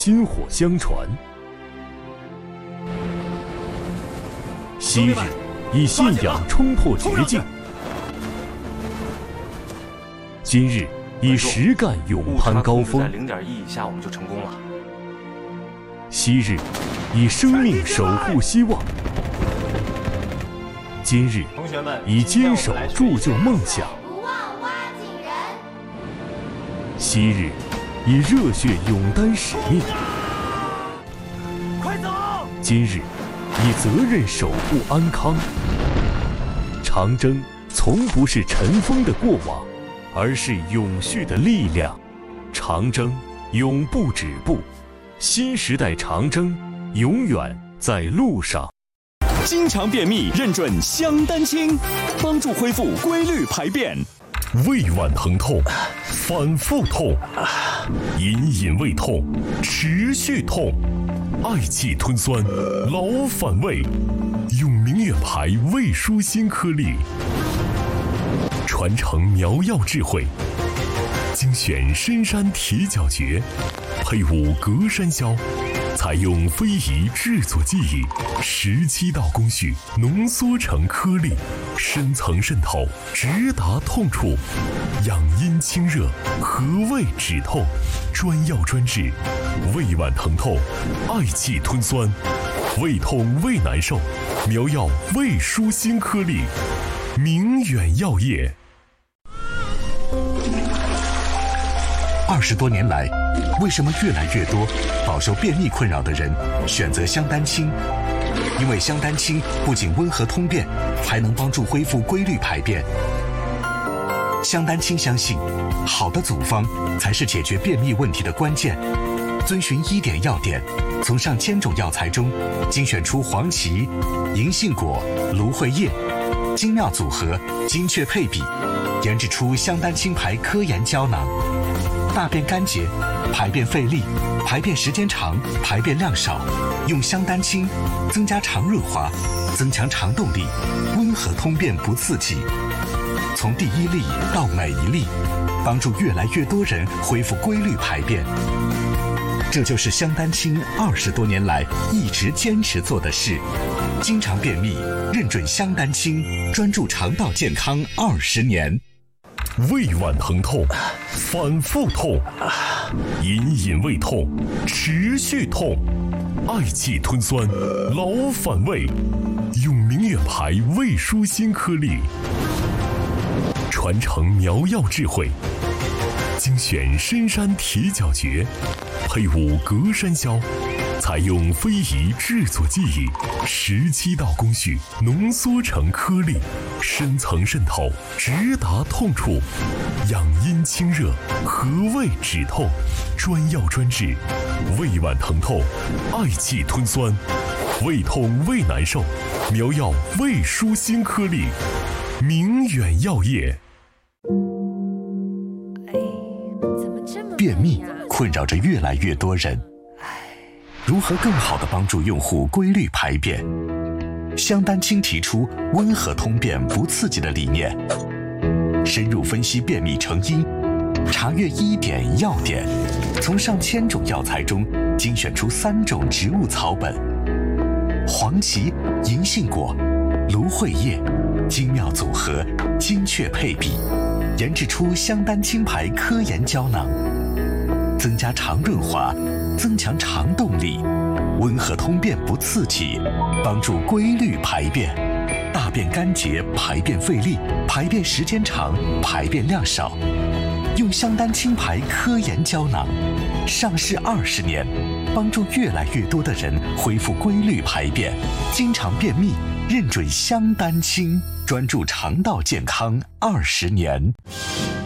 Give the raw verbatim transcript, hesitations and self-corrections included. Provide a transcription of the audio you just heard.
薪火相传。昔日以信仰冲破绝境，今日以实干勇攀高峰。 零点一以下我们就成功了。 昔日以生命守护希望，今日以坚守铸就梦想。昔日以热血勇担使命， 快走！ 今日以责任守护安康。长征从不是尘封的过往，而是永续的力量。长征永不止步，新时代长征永远在路上。 经常便秘，认准香丹清，帮助恢复规律排便。 胃脘疼痛，反复痛，隐隐胃痛，持续痛，嗳气吞酸，老反胃。永明远牌胃舒心颗粒，传承苗药智慧，精选深山铁角蕨，配伍隔山椒，采用非遗制作技艺，十七道工序浓缩成颗粒，深层渗透，直达痛处，养阴清热，和胃止痛，专药专治，胃脘疼痛，嗳气吞酸，胃痛胃难受，苗药胃舒心颗粒，明远药业。 二十多年来，为什么越来越多饱受便秘困扰的人选择香丹清？因为香丹清不仅温和通便，还能帮助恢复规律排便。香丹清相信，好的组方才是解决便秘问题的关键。遵循医典药典，从上千种药材中精选出黄芪、银杏果、芦荟叶，精妙组合，精确配比，研制出香丹清牌科研胶囊。大便干结，排便费力，排便时间长，排便量少，用香丹清增加肠润滑，增强肠动力，温和通便不刺激。从第一粒到每一粒，帮助越来越多人恢复规律排便。这就是香丹清二十多年来一直坚持做的事。经常便秘，认准香丹清，专注肠道健康二十年。 胃脘疼痛，反复痛，隐隐胃痛，持续痛，嗳气吞酸，老反胃。永明远牌胃舒心颗粒，传承苗药智慧，精选深山铁角蕨，配伍隔山椒，采用非遗制作技艺，十七道工序浓缩成颗粒，深层渗透，直达痛处，养阴清热，和胃止痛，专药专治，胃脘疼痛，嗳气吞酸，胃痛胃难受，苗药胃舒心颗粒，明远药业。 便秘困扰着越来越多人，如何更好地帮助用户规律排便？香丹清提出温和通便不刺激的理念，深入分析便秘成因，查阅医典药典，从上千种药材中精选出三种植物草本，黄芪、银杏果、芦荟叶，精妙组合，精确配比，研制出香丹清牌科研胶囊，增加肠润滑，增强肠动力，温和通便不刺激，帮助规律排便。大便干结，排便费力，排便时间长，排便量少。用香丹清牌科研胶囊，上市二十年，帮助越来越多的人恢复规律排便。经常便秘，认准香丹清，专注肠道健康二十年。